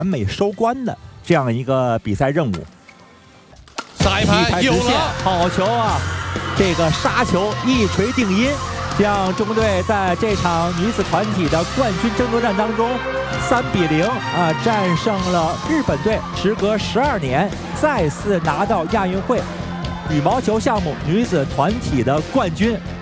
完美收官的这样一个比赛任务。 下一盘有了， 好球啊！这个杀球一锤定音，将中国队在这场女子团体的冠军争夺战当中3-0战胜了日本队，时隔12年再次拿到亚运会羽毛球项目女子团体的冠军。